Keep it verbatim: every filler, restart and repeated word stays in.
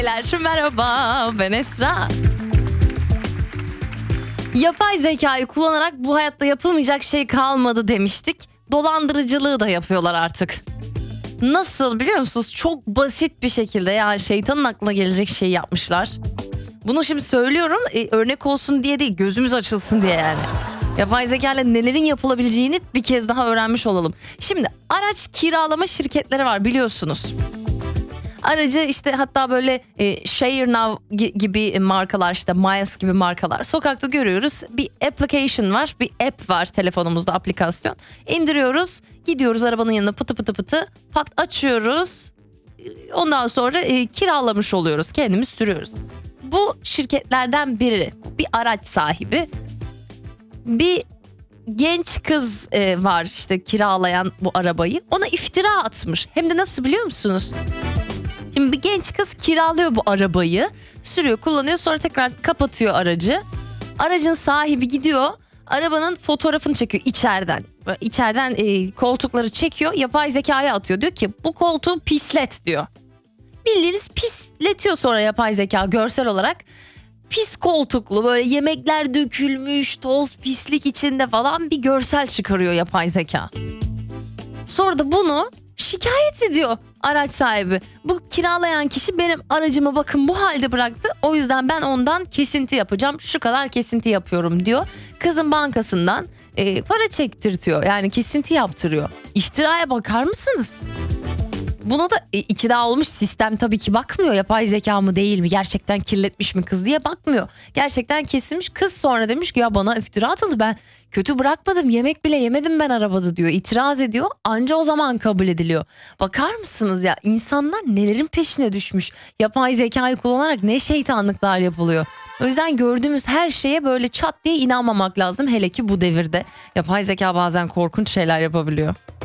Merhaba, ben Esra. Yapay zekayı kullanarak bu hayatta yapılmayacak şey kalmadı demiştik. Dolandırıcılığı da yapıyorlar artık. Nasıl biliyor musunuz? Çok basit bir şekilde, yani şeytanın aklına gelecek şeyi yapmışlar. Bunu şimdi söylüyorum e, örnek olsun diye değil, gözümüz açılsın diye yani. Yapay zeka ile nelerin yapılabileceğini bir kez daha öğrenmiş olalım. Şimdi araç kiralama şirketleri var, biliyorsunuz. Aracı işte, hatta böyle e, Share Now gibi markalar, işte Miles gibi markalar sokakta görüyoruz. Bir application var, bir app var telefonumuzda, aplikasyon. İndiriyoruz, gidiyoruz arabanın yanına, pıtı pıtı pıtı pat açıyoruz. Ondan sonra e, kiralamış oluyoruz, kendimiz sürüyoruz. Bu şirketlerden biri bir araç sahibi, bir genç kız e, var işte kiralayan bu arabayı, ona iftira atmış. Hem de nasıl biliyor musunuz? Şimdi bir genç kız kiralıyor bu arabayı, sürüyor, kullanıyor, sonra tekrar kapatıyor aracı. Aracın sahibi gidiyor, arabanın fotoğrafını çekiyor içeriden. İçeriden e, koltukları çekiyor, yapay zekaya atıyor. Diyor ki bu koltuğu pislet diyor. Bildiğiniz pisletiyor sonra yapay zeka görsel olarak. Pis koltuklu, böyle yemekler dökülmüş, toz pislik içinde falan bir görsel çıkarıyor yapay zeka. Sonra da bunu şikayet ediyor araç sahibi. Bu kiralayan kişi benim aracımı bakın bu halde bıraktı. O yüzden ben ondan kesinti yapacağım. Şu kadar kesinti yapıyorum diyor. Kızın bankasından e, para çektirtiyor. Yani kesinti yaptırıyor. İftiraya bakar mısınız? Buna da e, iki daha olmuş, sistem tabii ki bakmıyor. Yapay zeka mı değil mi? Gerçekten kirletmiş mi kız diye bakmıyor. Gerçekten kesilmiş. Kız sonra demiş ki ya bana iftira atıldı, ben kötü bırakmadım, yemek bile yemedim ben arabada diyor. İtiraz ediyor, anca o zaman kabul ediliyor. Bakar mısınız ya, insanlar nelerin peşine düşmüş. Yapay zekayı kullanarak ne şeytanlıklar yapılıyor. O yüzden gördüğümüz her şeye böyle çat diye inanmamak lazım. Hele ki bu devirde yapay zeka bazen korkunç şeyler yapabiliyor.